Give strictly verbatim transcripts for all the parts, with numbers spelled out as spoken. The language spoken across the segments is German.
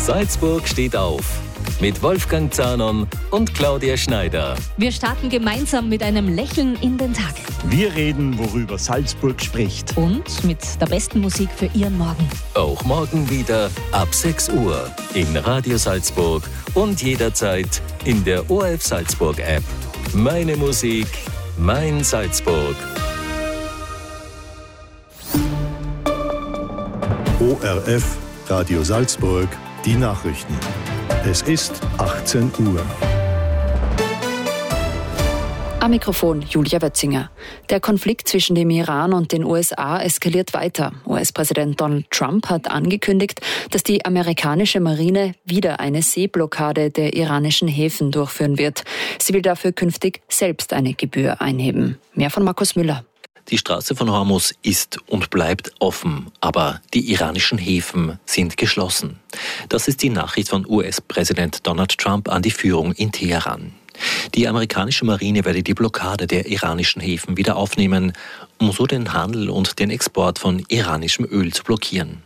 Salzburg steht auf. Mit Wolfgang Zahnon und Claudia Schneider. Wir starten gemeinsam mit einem Lächeln in den Tag. Wir reden, worüber Salzburg spricht. Und mit der besten Musik für Ihren Morgen. Auch morgen wieder ab sechs Uhr in Radio Salzburg und jederzeit in der O R F Salzburg App. Meine Musik, mein Salzburg. O R F, Radio Salzburg, die Nachrichten. Es ist achtzehn Uhr. Am Mikrofon Julia Wötzinger. Der Konflikt zwischen dem Iran und den U S A eskaliert weiter. U S-Präsident Donald Trump hat angekündigt, dass die amerikanische Marine wieder eine Seeblockade der iranischen Häfen durchführen wird. Sie will dafür künftig selbst eine Gebühr einheben. Mehr von Markus Müller. Die Straße von Hormuz ist und bleibt offen, aber die iranischen Häfen sind geschlossen. Das ist die Nachricht von U S-Präsident Donald Trump an die Führung in Teheran. Die amerikanische Marine werde die Blockade der iranischen Häfen wieder aufnehmen, um so den Handel und den Export von iranischem Öl zu blockieren.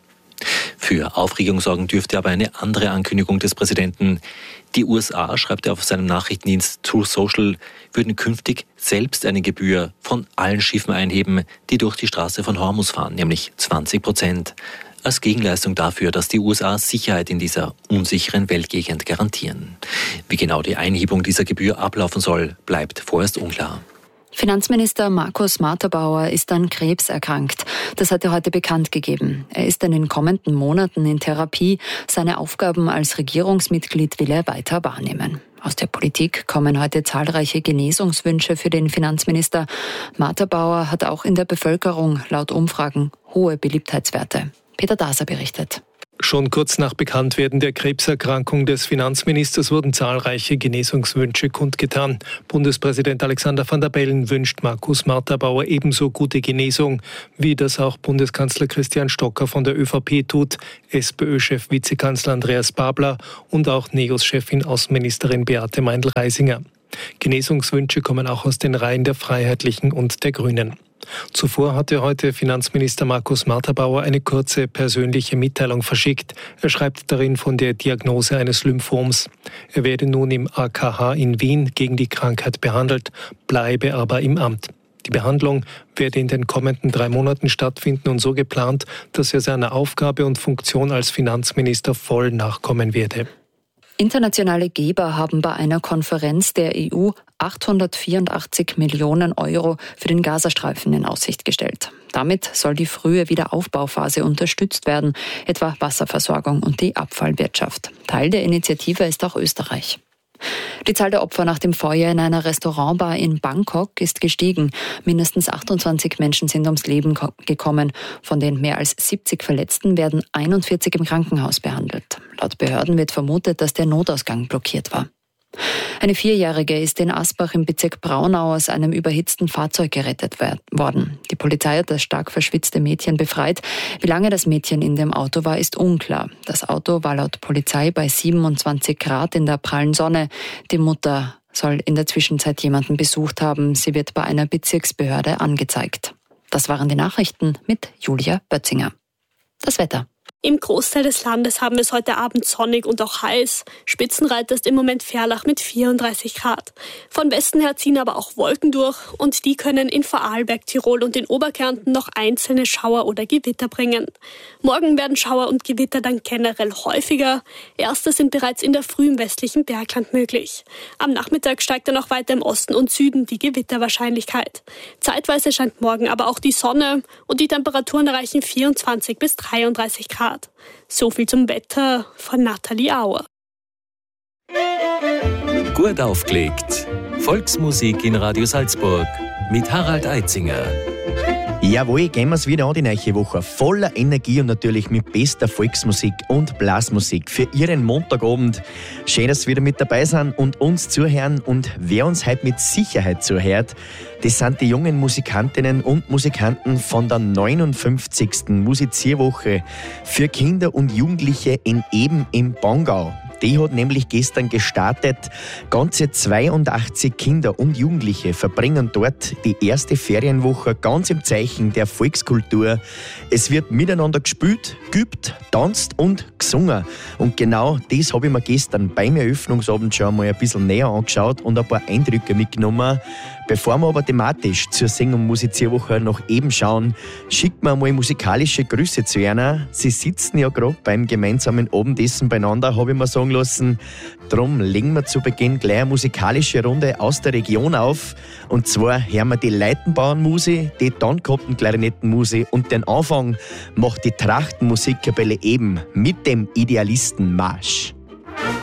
Für Aufregung sorgen dürfte aber eine andere Ankündigung des Präsidenten. Die U S A, schreibt er auf seinem Nachrichtendienst Truth Social, würden künftig selbst eine Gebühr von allen Schiffen einheben, die durch die Straße von Hormuz fahren, nämlich zwanzig Prozent. Als Gegenleistung dafür, dass die U S A Sicherheit in dieser unsicheren Weltgegend garantieren. Wie genau die Einhebung dieser Gebühr ablaufen soll, bleibt vorerst unklar. Finanzminister Markus Marterbauer ist an Krebs erkrankt. Das hat er heute bekannt gegeben. Er ist in den kommenden Monaten in Therapie. Seine Aufgaben als Regierungsmitglied will er weiter wahrnehmen. Aus der Politik kommen heute zahlreiche Genesungswünsche für den Finanzminister. Marterbauer hat auch in der Bevölkerung laut Umfragen hohe Beliebtheitswerte. Peter Daser berichtet. Schon kurz nach Bekanntwerden der Krebserkrankung des Finanzministers wurden zahlreiche Genesungswünsche kundgetan. Bundespräsident Alexander Van der Bellen wünscht Markus Marterbauer ebenso gute Genesung, wie das auch Bundeskanzler Christian Stocker von der ÖVP tut, SPÖ-Chef Vizekanzler Andreas Babler und auch NEOS-Chefin Außenministerin Beate Meindl-Reisinger. Genesungswünsche kommen auch aus den Reihen der Freiheitlichen und der Grünen. Zuvor hatte heute Finanzminister Markus Marterbauer eine kurze persönliche Mitteilung verschickt. Er schreibt darin von der Diagnose eines Lymphoms. Er werde nun im A K H in Wien gegen die Krankheit behandelt, bleibe aber im Amt. Die Behandlung werde in den kommenden drei Monaten stattfinden und so geplant, dass er seiner Aufgabe und Funktion als Finanzminister voll nachkommen werde. Internationale Geber haben bei einer Konferenz der E U achthundertvierundachtzig Millionen Euro für den Gazastreifen in Aussicht gestellt. Damit soll die frühe Wiederaufbauphase unterstützt werden, etwa Wasserversorgung und die Abfallwirtschaft. Teil der Initiative ist auch Österreich. Die Zahl der Opfer nach dem Feuer in einer Restaurantbar in Bangkok ist gestiegen. Mindestens achtundzwanzig Menschen sind ums Leben gekommen. Von den mehr als siebzig Verletzten werden einundvierzig im Krankenhaus behandelt. Laut Behörden wird vermutet, dass der Notausgang blockiert war. Eine Vierjährige ist in Asbach im Bezirk Braunau aus einem überhitzten Fahrzeug gerettet worden. Die Polizei hat das stark verschwitzte Mädchen befreit. Wie lange das Mädchen in dem Auto war, ist unklar. Das Auto war laut Polizei bei siebenundzwanzig Grad in der prallen Sonne. Die Mutter soll in der Zwischenzeit jemanden besucht haben. Sie wird bei einer Bezirksbehörde angezeigt. Das waren die Nachrichten mit Julia Bötzinger. Das Wetter. Im Großteil des Landes haben wir es heute Abend sonnig und auch heiß. Spitzenreiter ist im Moment Ferlach mit vierunddreißig Grad. Von Westen her ziehen aber auch Wolken durch und die können in Vorarlberg, Tirol und in Oberkärnten noch einzelne Schauer oder Gewitter bringen. Morgen werden Schauer und Gewitter dann generell häufiger. Erste sind bereits in der Früh im westlichen Bergland möglich. Am Nachmittag steigt dann auch weiter im Osten und Süden die Gewitterwahrscheinlichkeit. Zeitweise scheint morgen aber auch die Sonne und die Temperaturen erreichen vierundzwanzig bis dreiunddreißig Grad. So viel zum Wetter von Nathalie Auer. Gut aufgelegt. Volksmusik in Radio Salzburg mit Harald Eitzinger. Jawohl, gehen wir es wieder an die neue Woche. Voller Energie und natürlich mit bester Volksmusik und Blasmusik für Ihren Montagabend. Schön, dass Sie wieder mit dabei sind und uns zuhören. Und wer uns heute mit Sicherheit zuhört, das sind die jungen Musikantinnen und Musikanten von der neunundfünfzigsten Musizierwoche für Kinder und Jugendliche in Eben im Bongau. Die hat nämlich gestern gestartet. Ganze zweiundachtzig Kinder und Jugendliche verbringen dort die erste Ferienwoche ganz im Zeichen der Volkskultur. Es wird miteinander gespielt, geübt, tanzt und gesungen. Und genau das habe ich mir gestern beim Eröffnungsabend schon mal ein bisschen näher angeschaut und ein paar Eindrücke mitgenommen. Bevor wir aber thematisch zur Sing- und Musizierwoche noch eben schauen, schickt mir mal musikalische Grüße zu einer. Sie sitzen ja gerade beim gemeinsamen Abendessen beieinander, habe ich mir sagen lassen. Drum legen wir zu Beginn gleich eine musikalische Runde aus der Region auf. Und zwar hören wir die Leitenbauernmusik, die Tannkotten-Klarinettenmusik und den Anfang macht die Trachtenmusikkapelle eben mit dem Idealistenmarsch.